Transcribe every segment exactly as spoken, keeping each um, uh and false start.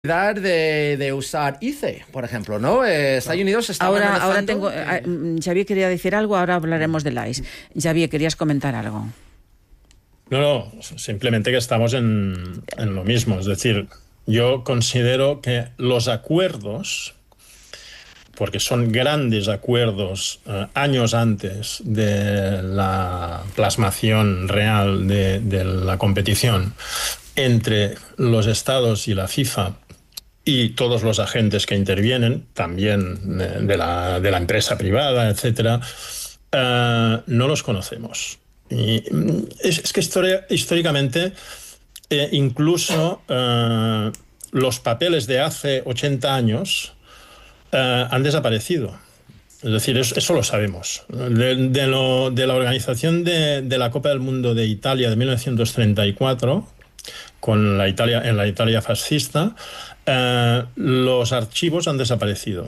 De, de usar I C E, por ejemplo, ¿no? Eh, Estados Unidos está ahora, amenazando... ahora tengo... Eh, Xavier quería decir algo, ahora hablaremos del I C E. Xavier, ¿querías comentar algo? No, no, simplemente que estamos en, en lo mismo. Es decir, yo considero que los acuerdos, porque son grandes acuerdos eh, años antes de la plasmación real de, de la competición entre los estados y la FIFA y todos los agentes que intervienen, también de, de, la, de la empresa privada, etcétera, uh, no los conocemos. Y es, es que historia, históricamente, eh, incluso uh, los papeles de hace ochenta años uh, han desaparecido. Es decir, eso, eso lo sabemos. De, de, lo, de la organización de, de la Copa del Mundo de Italia de mil novecientos treinta y cuatro, con la Italia, en la Italia fascista, eh, los archivos han desaparecido.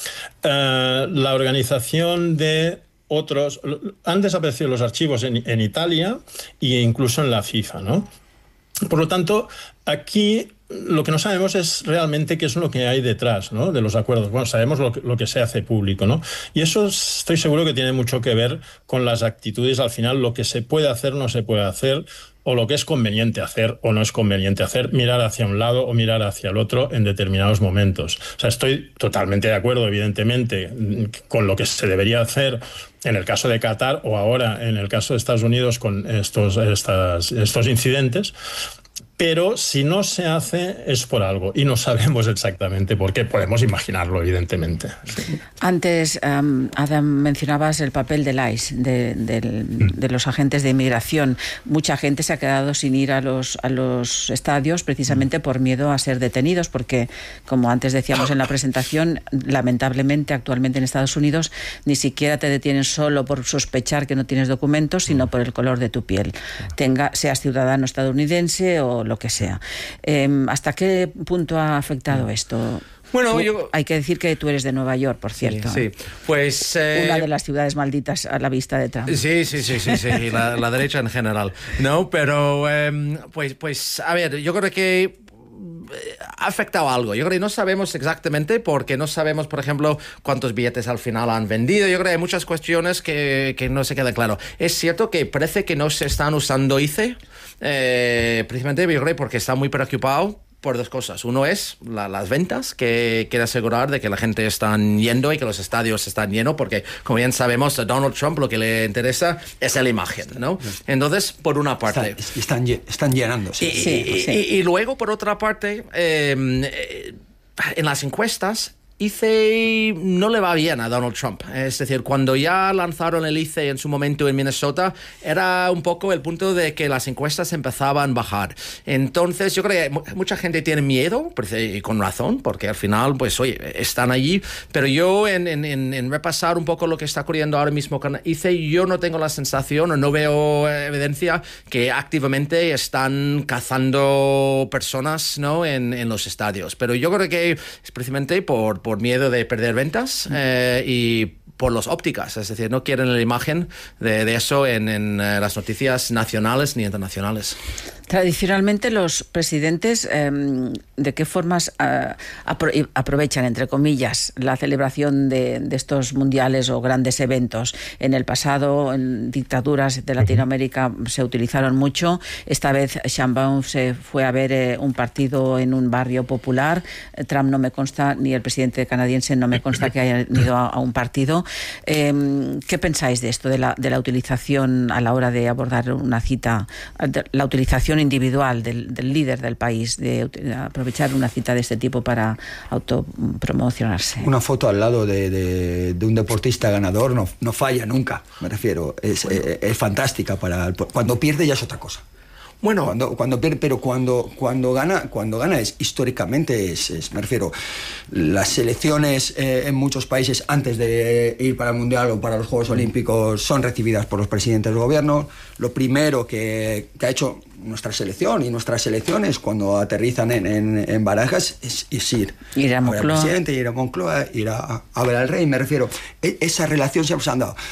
Eh, la organización de otros... Han desaparecido los archivos en, en Italia e incluso en la FIFA, ¿no? Por lo tanto, aquí lo que no sabemos es realmente qué es lo que hay detrás, ¿no?, de los acuerdos. Bueno, sabemos lo que, lo que se hace público, ¿no? Y eso estoy seguro que tiene mucho que ver con las actitudes, al final, lo que se puede hacer, no se puede hacer, o lo que es conveniente hacer o no es conveniente hacer, mirar hacia un lado o mirar hacia el otro en determinados momentos. O sea, estoy totalmente de acuerdo, evidentemente, con lo que se debería hacer en el caso de Qatar o ahora en el caso de Estados Unidos con estos, estas, estos incidentes. Pero si no se hace es por algo y no sabemos exactamente por qué. Podemos imaginarlo, evidentemente. Antes, um, Adam, mencionabas el papel del I C E, de, de, de los agentes de inmigración. Mucha gente se ha quedado sin ir a los, a los estadios precisamente por miedo a ser detenidos, porque, como antes decíamos en la presentación, lamentablemente actualmente en Estados Unidos ni siquiera te detienen solo por sospechar que no tienes documentos, sino por el color de tu piel. Tenga, seas ciudadano estadounidense o lo que sea. Eh, ¿Hasta qué punto ha afectado esto? Bueno, tú, yo... hay que decir que tú eres de Nueva York, por cierto. Sí, sí. Pues... Eh... Una de las ciudades malditas a la vista de Trump. Sí, sí, sí, sí, sí. La, la derecha en general. No, pero... Eh, pues, pues, a ver, yo creo que ha afectado algo. Yo creo que no sabemos exactamente porque no sabemos, por ejemplo, cuántos billetes al final han vendido. Yo creo que hay muchas cuestiones que, que no se quedan claro. Es cierto que parece que no se están usando I C E, eh, precisamente yo creo porque está muy preocupado por dos cosas. Uno es la, las ventas, que quiere asegurar de que la gente está yendo y que los estadios están llenos, porque, como bien sabemos, a Donald Trump lo que le interesa es la imagen, ¿no? Entonces, por una parte... Están, están, están llenando. Sí. Y, sí, y, sí. Y, y luego, por otra parte, eh, eh, en las encuestas, I C E no le va bien a Donald Trump. Es decir, cuando ya lanzaron el I C E en su momento en Minnesota, era un poco el punto de que las encuestas empezaban a bajar. Entonces, yo creo que mucha gente tiene miedo, y con razón, porque al final, pues, oye, están allí. Pero yo, en, en, en repasar un poco lo que está ocurriendo ahora mismo con I C E, yo no tengo la sensación, o no veo evidencia, que activamente están cazando personas, ¿no?, en, en los estadios. Pero yo creo que es precisamente por... por miedo de perder ventas eh, y por las ópticas, es decir, no quieren la imagen de, de eso en, en uh, las noticias nacionales ni internacionales. Tradicionalmente los presidentes, eh, ¿de qué formas eh, apro- aprovechan, entre comillas, la celebración de, de estos mundiales o grandes eventos? En el pasado, en dictaduras de Latinoamérica se utilizaron mucho. Esta vez Sheinbaum se fue a ver eh, un partido en un barrio popular. Trump no me consta, ni el presidente canadiense no me consta que hayan ido a, a un partido. Eh, ¿Qué pensáis de esto, de la, de la utilización a la hora de abordar una cita, de la utilización individual del, del líder del país, de, de aprovechar una cita de este tipo para autopromocionarse? Una foto al lado de, de, de un deportista ganador no, no falla nunca, me refiero. Es, bueno. es, es fantástica. Para cuando pierde ya es otra cosa. Bueno, cuando, cuando pierde, pero cuando, cuando gana, cuando gana es históricamente, es, es me refiero, las selecciones eh, en muchos países antes de ir para el Mundial o para los Juegos Olímpicos son recibidas por los presidentes del gobierno. Lo primero que, que ha hecho nuestra selección y nuestras selecciones cuando aterrizan en, en, en Barajas es, es ir, ir a Moncloa, a ver al presidente, ir a Moncloa, ir a, a ver al rey, me refiero. Esa relación siempre se han dado.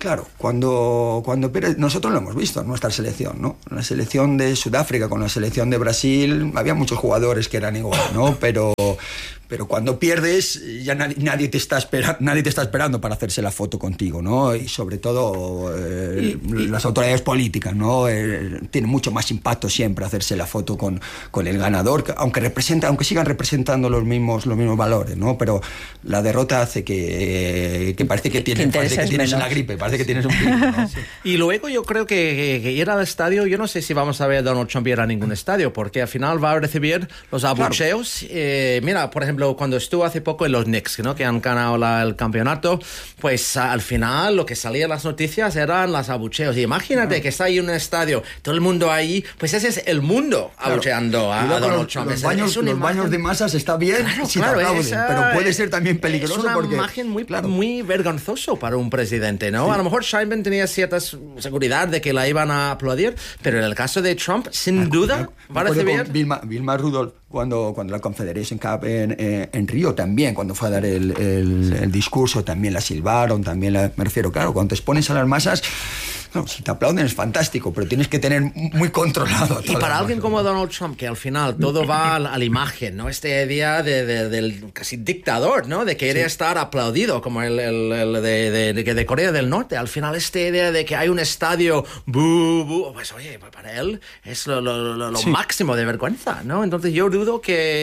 Claro, cuando, cuando nosotros lo hemos visto en nuestra selección, ¿no? La selección de Sudáfrica con la selección de Brasil, había muchos jugadores que eran igual, ¿no? Pero, pero cuando pierdes, ya nadie, nadie, te está espera, nadie te está esperando para hacerse la foto contigo, ¿no? Y sobre todo eh, y, y, las autoridades políticas, ¿no? Eh, tiene mucho más impacto siempre hacerse la foto con, con el ganador, aunque representa, aunque sigan representando los mismos, los mismos valores, ¿no? Pero la derrota hace que, que parece que, tiene, parece que tienes la gripe, parece que tienes un virus, ¿no? Sí. Y luego yo creo que, que, que ir al estadio, yo no sé si vamos a ver a Donald Trump ir a ningún estadio, porque al final va a recibir los abucheos. Claro. Eh, mira, por ejemplo, cuando estuvo hace poco en los Knicks, ¿no? Que han ganado la, el campeonato, pues al final lo que salía en las noticias eran los abucheos. Y imagínate claro. que está ahí en un estadio, todo el mundo ahí, pues ese es el mundo claro. abucheando a, a Donald los, Trump. Los, baños, es los baños de masas está bien claro, si claro, te aplauden, esa, pero puede ser también peligroso. Es una porque, imagen muy, claro. muy vergonzoso para un presidente, ¿no? Sí. A lo mejor Scheinben tenía cierta seguridad de que la iban a aplaudir, pero en el caso de Trump, sin ah, duda, va a recibir... Vilma, Vilma Rudolph, cuando, cuando la Confederation Cup en, en, en Río también, cuando fue a dar el, el, el discurso, también la silbaron, también la... Me refiero, claro, cuando te expones a las masas... No, si te aplauden es fantástico, pero tienes que tener muy controlado. Y para alguien como Donald Trump, que al final todo va a la, a la imagen, ¿no? Esta idea de, de, del casi dictador, ¿no? De querer sí. estar aplaudido, como el, el, el de, de, de, de Corea del Norte. Al final esta idea de que hay un estadio, bu, bu, pues oye, para él es lo, lo, lo, lo sí. máximo de vergüenza, ¿no? Entonces yo dudo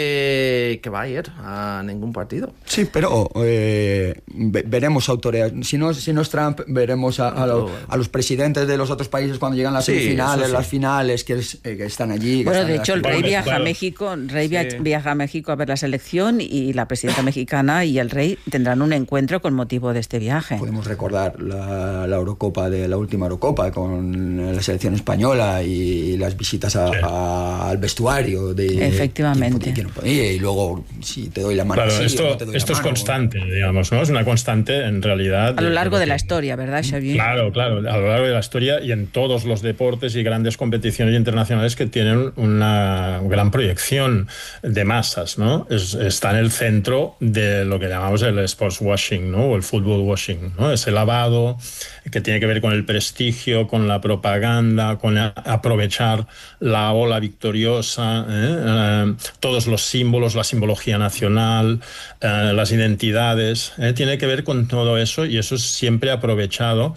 que, que va a ir a ningún partido. Sí, pero eh, veremos autoridades. Si no, si no es Trump, veremos a, a, lo, a los presidentes de los otros países cuando llegan las sí, semifinales, sí. las finales, que, es, eh, que están allí. Que bueno, están de hecho, el rey bueno, viaja claro. a México, el rey sí. viaja a México a ver la selección y la presidenta mexicana y el rey tendrán un encuentro con motivo de este viaje. Podemos recordar la, la Eurocopa, de la última Eurocopa con la selección española y las visitas a, sí. a, al vestuario de efectivamente. Quién, quién y luego si te doy la mano. Claro, así, esto, no te doy esto la es mano, constante, digamos, ¿no? Es una constante en realidad. A lo largo de, de la que, historia, ¿verdad, Xavier? Claro, claro, a lo largo de la historia y en todos los deportes y grandes competiciones internacionales que tienen una gran proyección de masas, ¿no? Es, está en el centro de lo que llamamos el sports washing, ¿no? O el football washing, ¿no? Ese lavado que tiene que ver con el prestigio, con la propaganda, con a, aprovechar la ola victoriosa, ¿eh? Eh, todos los símbolos, la simbología nacional, eh, las identidades, ¿eh? Tiene que ver con todo eso y eso es siempre aprovechado.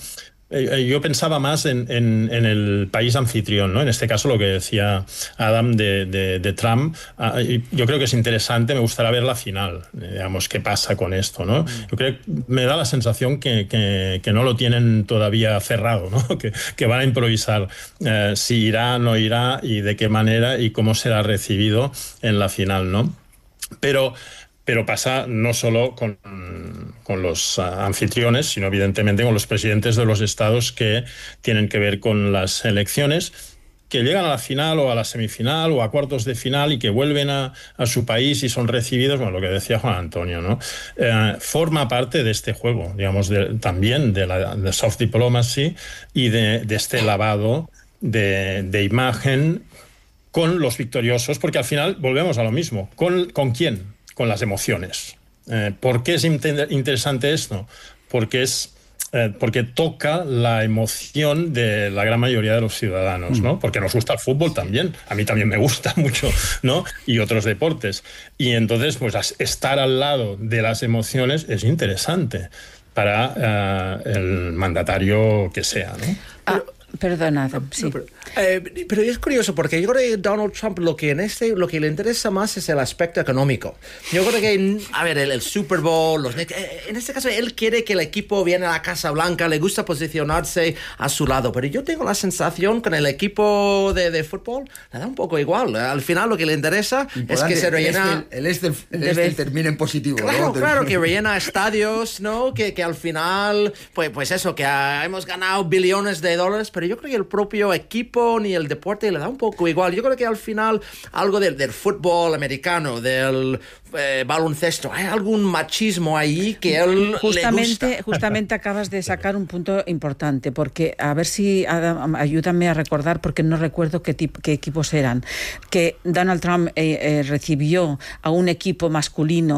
Yo pensaba más en, en, en el país anfitrión, ¿no? En este caso lo que decía Adam de, de, de Trump. Yo creo que es interesante, me gustaría ver la final, digamos, qué pasa con esto, ¿no? Yo creo que me da la sensación que, que, que no lo tienen todavía cerrado, ¿no? Que, que van a improvisar eh, si irá, no irá y de qué manera y cómo será recibido en la final, ¿no? Pero... Pero pasa no solo con, con los uh, anfitriones, sino evidentemente con los presidentes de los estados que tienen que ver con las elecciones, que llegan a la final o a la semifinal o a cuartos de final y que vuelven a, a su país y son recibidos, bueno, lo que decía Juan Antonio, ¿no? Eh, forma parte de este juego, digamos, de, también de la de soft diplomacy y de, de este lavado de, de imagen con los victoriosos, porque al final volvemos a lo mismo. ¿Con, con quién? Con las emociones. Eh, ¿Por qué es inter- interesante esto? Porque es eh, porque toca la emoción de la gran mayoría de los ciudadanos, ¿no? Porque nos gusta el fútbol también, a mí también me gusta mucho, ¿no? Y otros deportes. Y entonces, pues estar al lado de las emociones es interesante para eh, el mandatario que sea, ¿no? Ah. Perdona, sí. No, pero, eh, pero es curioso porque yo creo que Donald Trump lo que en este lo que le interesa más es el aspecto económico. Yo creo que, a ver, el, el Super Bowl, los, en este caso él quiere que el equipo viene a la Casa Blanca, le gusta posicionarse a su lado, pero yo tengo la sensación con el equipo de, de fútbol le da un poco igual. Al final lo que le interesa importante, es que se rellena... El este, el este, el este termine en positivo. Claro, ¿no? claro, que rellena estadios, ¿no? Que, que al final, pues, pues eso, que ah, hemos ganado billones de dólares, pero yo creo que el propio equipo ni el deporte le da un poco igual. Yo creo que al final algo del, del fútbol americano, del eh, baloncesto, hay algún machismo ahí que él justamente, le gusta. Justamente acabas de sacar un punto importante, porque a ver si Adam, ayúdame a recordar, porque no recuerdo qué, tipo, qué equipos eran, que Donald Trump eh, eh, recibió a un equipo masculino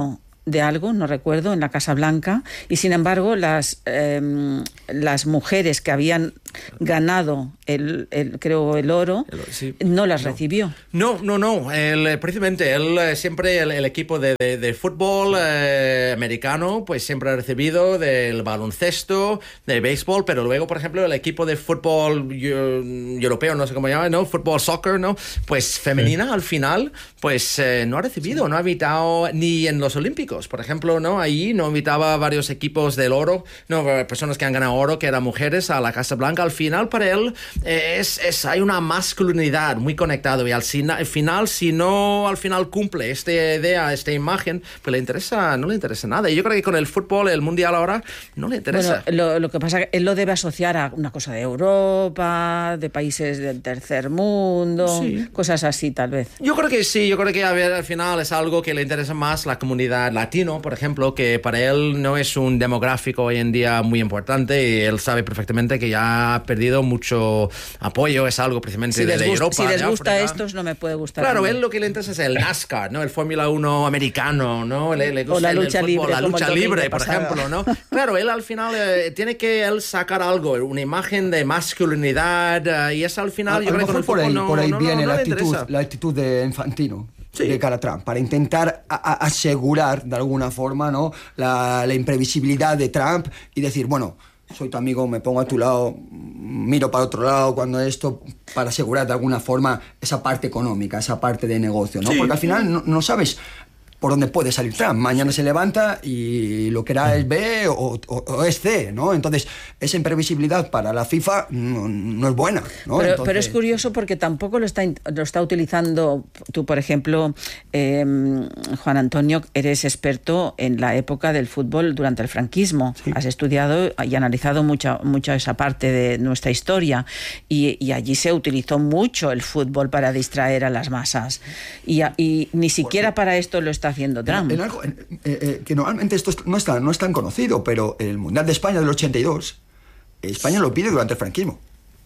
de algo, no recuerdo, en la Casa Blanca, y sin embargo las, eh, las mujeres que habían ganado el, el creo el oro, el, sí. no las no. recibió. No, no, no. El, precisamente él siempre el, el equipo de, de, de fútbol eh, americano, pues siempre ha recibido del baloncesto, del béisbol, pero luego, por ejemplo, el equipo de fútbol europeo, no sé cómo se llama, ¿no? Fútbol, soccer, ¿no? Pues femenina, sí. al final, pues eh, no ha recibido, sí. no ha invitado ni en los Olímpicos, por ejemplo, ¿no? Ahí no invitaba varios equipos del oro, no, personas que han ganado oro, que eran mujeres, a la Casa Blanca. Al final, para él, eh, es, es, hay una masculinidad muy conectada, y al, al final, si no al final cumple esta idea, esta imagen, pues le interesa, no le interesa nada. Y yo creo que con el fútbol, el mundial ahora, no le interesa. Bueno, lo, lo que pasa es que él lo debe asociar a una cosa de Europa, de países del tercer mundo, sí. cosas así, tal vez. Yo creo que sí, yo creo que a ver, al final es algo que le interesa más la comunidad latino, por ejemplo, que para él no es un demográfico hoy en día muy importante, y él sabe perfectamente que ya ha perdido mucho apoyo, es algo precisamente si de, de gusta, Europa. Si les de gusta África. Estos, no me puede gustar. Claro, a él lo que le interesa es el NASCAR, ¿no? El Fórmula uno americano, ¿no? Le, le gusta o la el, lucha el fútbol, libre. La lucha libre, por pasado. ejemplo, ¿no? Claro, él al final eh, tiene que él sacar algo, una imagen de masculinidad, uh, y eso al final... A, yo a creo lo mejor que por ahí, no, por ahí no, viene no, no la, le actitud, interesa. la actitud de Infantino. Sí. De cara a Trump, para intentar a, a asegurar de alguna forma, ¿no? la, la imprevisibilidad de Trump y decir, bueno, soy tu amigo, me pongo a tu lado, miro para otro lado cuando esto, para asegurar de alguna forma esa parte económica, esa parte de negocio, ¿no? Sí. Porque al final no, no sabes por dónde puede salir Trump. Mañana se levanta y lo que era es B o, o, o es C, ¿no? Entonces, esa imprevisibilidad para la FIFA no, no es buena, ¿no? Pero, Entonces... pero es curioso porque tampoco lo está, lo está utilizando tú, por ejemplo, eh, Juan Antonio, eres experto en la época del fútbol durante el franquismo. Sí. Has estudiado y analizado mucha, mucha esa parte de nuestra historia, y, y allí se utilizó mucho el fútbol para distraer a las masas. Y, y ni siquiera para esto lo está haciendo Trump. En, en algo, en, eh, eh, que normalmente esto no es, tan, no es tan conocido, pero el Mundial de España del ochenta y dos, España lo pide durante el franquismo.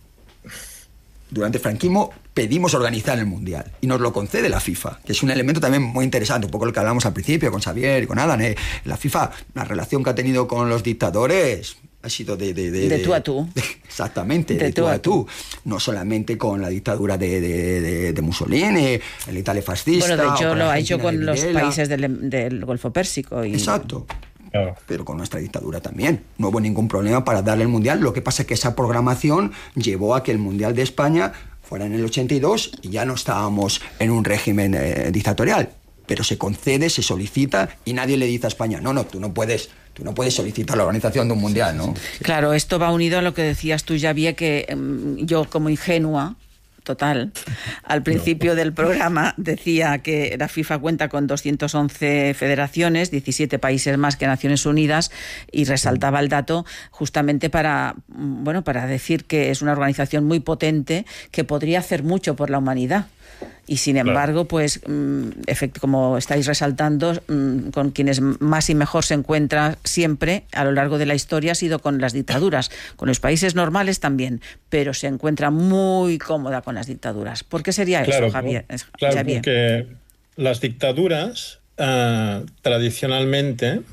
Durante el franquismo pedimos organizar el Mundial y nos lo concede la FIFA, que es un elemento también muy interesante, un poco lo que hablamos al principio con Xavier y con Adam. Eh. La FIFA, la relación que ha tenido con los dictadores ha sido de... De, de, de tú a tú. De, exactamente, de, de tú a tú. No solamente con la dictadura de, de, de, de Mussolini, la Italia fascista... Bueno, de hecho lo ha hecho con los Videla. países del, del Golfo Pérsico. Y... Exacto. Claro. Pero con nuestra dictadura también. No hubo ningún problema para darle el Mundial. Lo que pasa es que esa programación llevó a que el Mundial de España fuera en el ochenta y dos y ya no estábamos en un régimen eh, dictatorial. Pero se concede, se solicita y nadie le dice a España, no, no, tú no puedes... Tú no puedes solicitar la organización de un mundial, ¿no? Claro, esto va unido a lo que decías tú, Xavier, que um, yo como ingenua total, al principio no. del programa decía que la FIFA cuenta con doscientas once federaciones, diecisiete países más que Naciones Unidas, y resaltaba el dato justamente para, bueno, para decir que es una organización muy potente que podría hacer mucho por la humanidad. Y sin embargo, pues, como estáis resaltando, con quienes más y mejor se encuentra siempre a lo largo de la historia ha sido con las dictaduras, con los países normales también, pero se encuentra muy cómoda con las dictaduras. ¿Por qué sería claro, eso, Javier? Claro, Xavier? Porque las dictaduras uh, tradicionalmente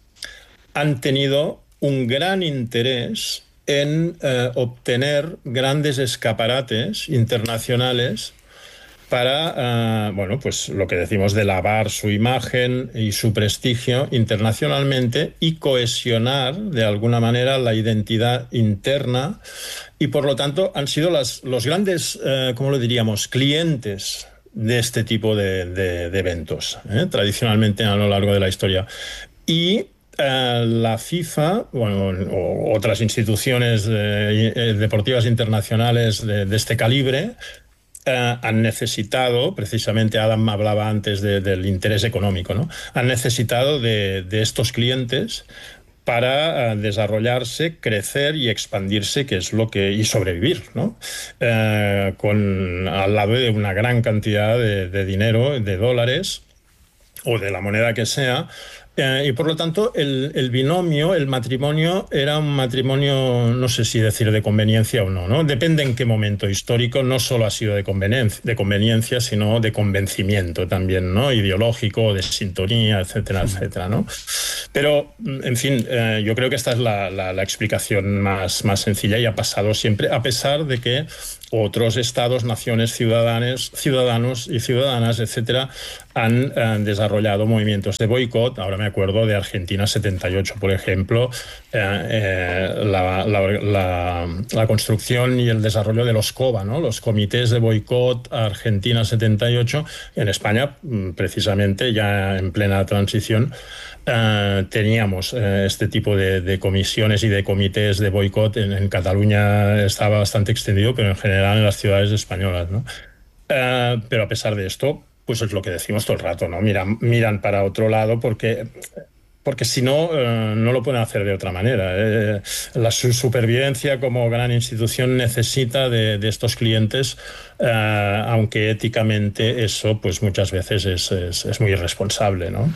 han tenido un gran interés en uh, obtener grandes escaparates internacionales para, uh, bueno, pues lo que decimos de lavar su imagen y su prestigio internacionalmente y cohesionar de alguna manera la identidad interna, y por lo tanto han sido las, los grandes, uh, ¿cómo lo diríamos?, clientes de este tipo de, de, de eventos, ¿eh? tradicionalmente a lo largo de la historia. Y Uh, la FIFA, bueno, o otras instituciones eh, deportivas internacionales de, de este calibre, Uh, han necesitado, precisamente Adam hablaba antes de, del interés económico, ¿no? Han necesitado de, de estos clientes para uh, desarrollarse, crecer y expandirse, que es lo que y sobrevivir, ¿no? Uh, con al lado de una gran cantidad de, de dinero, de dólares o de la moneda que sea, Eh, y por lo tanto, el, el binomio, el matrimonio, era un matrimonio, no sé si decir de conveniencia o no, ¿no? Depende en qué momento histórico, no solo ha sido de conveniencia, de conveniencia, sino de convencimiento también, ¿no? Ideológico, de sintonía, etcétera, etcétera, ¿no? Pero, en fin, eh, yo creo que esta es la, la, la explicación más, más sencilla y ha pasado siempre, a pesar de que otros estados, naciones, ciudadanos, ciudadanos y ciudadanas, etcétera, han eh, desarrollado movimientos de boicot. Ahora me acuerdo de Argentina setenta y ocho, por ejemplo, eh, eh, la, la, la, la construcción y el desarrollo de los COBA, ¿no? Los comités de boicot Argentina setenta y ocho. En España, precisamente, ya en plena transición, Uh, teníamos uh, este tipo de, de comisiones y de comités de boicot. En, en Cataluña estaba bastante extendido, pero en general en las ciudades españolas, ¿no? Uh, pero a pesar de esto, pues es lo que decimos todo el rato, ¿no? Miran, miran para otro lado porque... porque si no, eh, no lo pueden hacer de otra manera. Eh, la su supervivencia como gran institución necesita de, de estos clientes, eh, aunque éticamente eso pues muchas veces es, es, es muy irresponsable, ¿no?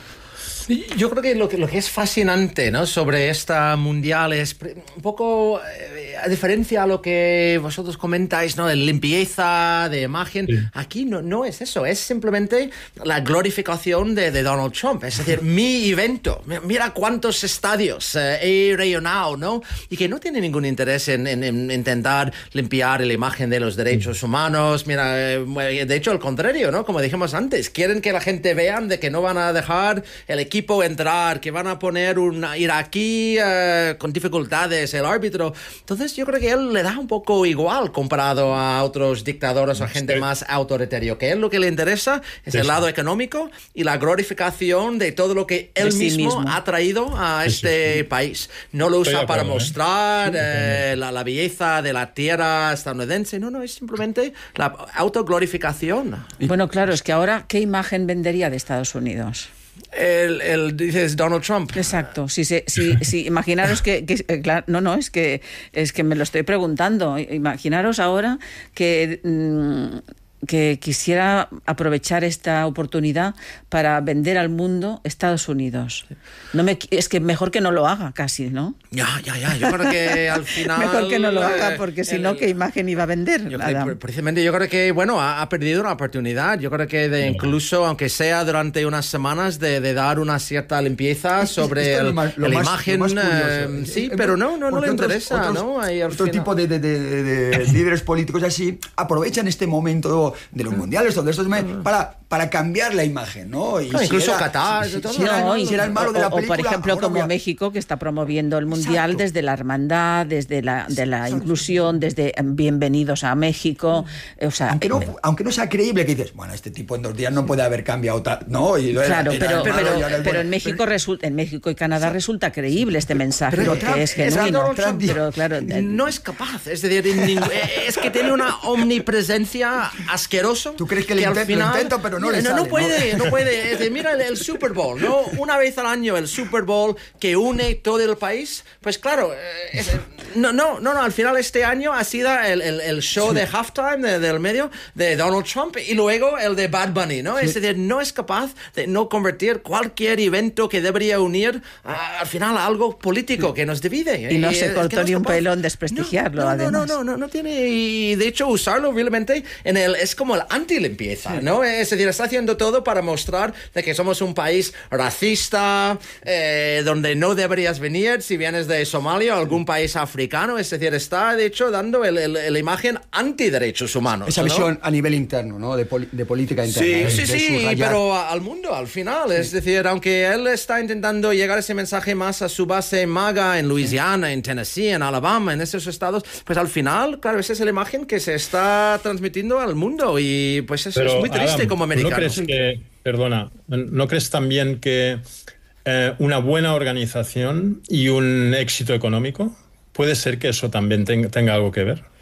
Yo creo que lo, que lo que es fascinante, ¿no?, sobre esta mundial es un poco, eh, a diferencia a lo que vosotros comentáis, ¿no?, de limpieza, de imagen, sí. Aquí no, no es eso, es simplemente la glorificación de, de Donald Trump. Es decir, mi evento, mira cuántos estadios eh, he rellenado, ¿no? Y que no tiene ningún interés en, en, en intentar limpiar la imagen de los derechos humanos. Mira, eh, de hecho, al contrario, ¿no?, como dijimos antes, quieren que la gente vean de que no van a dejar el equipo equipo entrar, que van a poner un iraquí uh, con dificultades, el árbitro. Entonces yo creo que él le da un poco igual comparado a otros dictadores o gente más autoritario, que él lo que le interesa es sí, el lado sí. económico y la glorificación de todo lo que él sí mismo, mismo ha traído a este sí, sí. país. No lo usa para acuerdo, mostrar ¿eh? eh, la, la belleza de la tierra estadounidense, no, no, es simplemente la autoglorificación. Bueno, claro, es que ahora, ¿qué imagen vendería de Estados Unidos? El, el dices Donald Trump. Exacto. Si, si, si, si imaginaros que, que claro, no, no, es que es que me lo estoy preguntando. Imaginaros ahora que mmm, que quisiera aprovechar esta oportunidad para vender al mundo Estados Unidos. No me, es que mejor que no lo haga casi, ¿no? Ya, ya, ya. Yo creo que al final... Mejor que no lo haga, porque si no, ¿qué imagen iba a vender? Yo creo, precisamente yo creo que, bueno, ha, ha perdido una oportunidad. Yo creo que de incluso, aunque sea durante unas semanas, de, de dar una cierta limpieza sobre el, más, la más, imagen. Eh, sí, es, pero no, no, no le otros, interesa, otros, ¿no? Ahí otro final. tipo de, de, de, de líderes políticos así aprovechan este momento de los mundiales, donde estos para, para cambiar la imagen, ¿no? Y no, si incluso era, Qatar, si, todo si, era, no, si era el malo o, de la película. O, por ejemplo, como a... México, que está promoviendo el mundial Exacto. desde la hermandad, desde la, de la Exacto. inclusión, desde bienvenidos a México. O sea, aunque, no, aunque no sea creíble, que dices, bueno, este tipo en dos días no puede haber cambiado tal. No, y claro, era, pero, era pero, malo, pero, pero en México pero, resulta, en México y Canadá Exacto. resulta creíble este mensaje, pero porque Trump, es genuino. Trump, pero claro, no es capaz, es decir, es que tiene una omnipresencia asquerosa. ¿Tú crees que, que al final, lo intenta, pero no, no le sale? No puede, no, no puede. Es decir, mira el, el Super Bowl, ¿no? Una vez al año el Super Bowl que une todo el país. Pues claro, es, no, no, no, no, al final este año ha sido el, el, el show sí. de halftime de, del medio de Donald Trump y luego el de Bad Bunny, ¿no? Sí. Es decir, no es capaz de no convertir cualquier evento que debería unir a, al final a algo político sí. que nos divide. Y no y, se cortó no ni un pelón desprestigiarlo, no, no, además. No, no, no, no tiene, y de hecho usarlo realmente en el, es como el anti-limpieza, sí. ¿no? Es decir, está haciendo todo para mostrar de que somos un país racista, eh, donde no deberías venir si vienes de Somalia o algún país africano. Es decir, está de hecho dando el, el, la imagen anti-derechos humanos. Esa ¿no? visión a nivel interno, ¿no? De, poli de política interna. Sí, de, sí, de sí, subrayar. pero al mundo, al final. Sí. Es decir, aunque él está intentando llegar ese mensaje más a su base MAGA en Luisiana, sí. en Tennessee, en Alabama, en esos estados, pues al final, claro, esa es la imagen que se está transmitiendo al mundo y pues eso pero, es muy triste Adam, como americano. ¿No crees que, perdona, ¿no crees también que eh, una buena organización y un éxito económico puede ser que eso también ten, tenga algo que ver?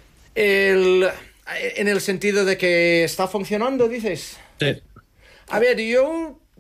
El, en el sentido de que está funcionando, dices. Sí. A ver, yo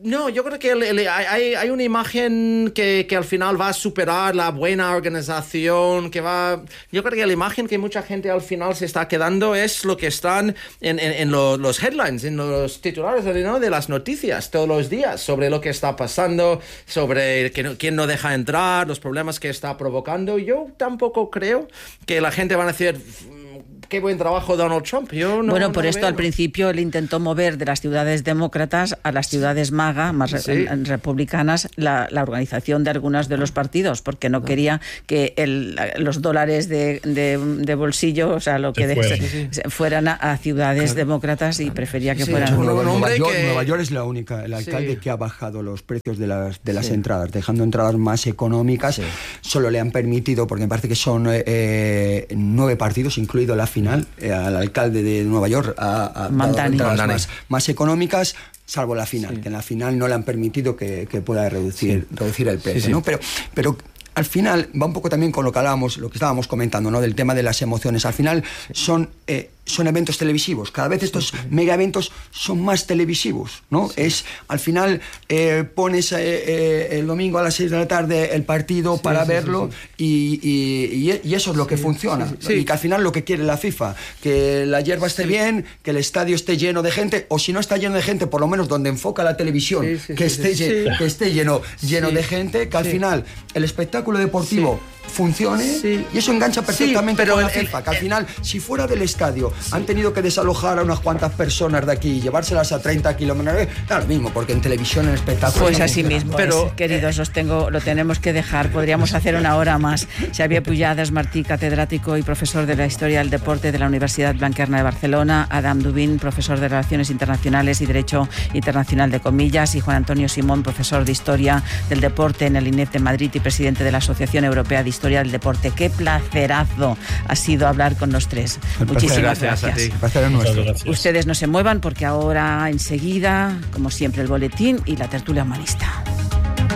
No, yo creo que el, el, hay, hay una imagen que, que al final va a superar la buena organización, que va... Yo creo que la imagen que mucha gente al final se está quedando es lo que están en, en, en lo, los headlines, en los titulares, ¿no?, de las noticias todos los días, sobre lo que está pasando, sobre que no, quién no deja entrar, los problemas que está provocando. Yo tampoco creo que la gente va a decir... Qué buen trabajo Donald Trump. Yo no, bueno, por no esto veo. Al principio él intentó mover de las ciudades demócratas a las ciudades MAGA, más sí. re republicanas, la, la organización de algunos de los partidos, porque no quería que el, los dólares de, de, de bolsillo, o sea, lo que de, fueran, sí, sí. fueran a, a ciudades claro. demócratas y prefería que sí, fueran... Nueva, Nueva, York, que... Nueva York es la única, el alcalde sí. que ha bajado los precios de las, de las sí. entradas, dejando entradas más económicas. Sí. Solo le han permitido, porque me parece que son eh, nueve partidos, incluido la final, eh, al alcalde de Nueva York a, a Mandani. entradas más, más económicas, salvo la final, sí. que en la final no le han permitido que, que pueda reducir, sí. reducir el precio, sí, sí. ¿no? Pero, pero al final va un poco también con lo que hablábamos, lo que estábamos comentando, ¿no?, del tema de las emociones. Al final sí. son eh, son eventos televisivos. Cada vez estos sí, sí. mega eventos son más televisivos, ¿no? Sí. Es al final eh, pones eh, eh, el domingo a las seis de la tarde el partido sí, para sí, verlo sí, sí. Y, y, y eso es lo que sí, funciona sí, sí. y que al final lo que quiere la FIFA, que la hierba esté sí. bien, que el estadio esté lleno de gente, o si no está lleno de gente, por lo menos donde enfoca la televisión, sí, sí, que, sí, esté sí. Lleno, que esté lleno, lleno sí. de gente, que al sí. final el espectáculo deportivo sí. funcione sí. y eso engancha perfectamente sí, pero con la el, FIFA, que al final, si fuera del estadio sí. han tenido que desalojar a unas cuantas personas de aquí y llevárselas a treinta kilómetros, da lo mismo, porque en televisión, en espectáculo... Pues así mismo, pero es, queridos, os tengo, lo tenemos que dejar, podríamos hacer una hora más. Xavier Pujadas Martí, catedrático y profesor de la Historia del Deporte de la Universidad Blanquerna de Barcelona, Adam Dubin, profesor de Relaciones Internacionales y Derecho Internacional de Comillas, y Juan Antonio Simón, profesor de Historia del Deporte en el I N E F de Madrid y presidente de la Asociación Europea de Historia del Deporte. Qué placerazo ha sido hablar con los tres. Muchísimas gracias. gracias. gracias. Ustedes no se muevan porque ahora enseguida, como siempre, el boletín y la tertulia humanista.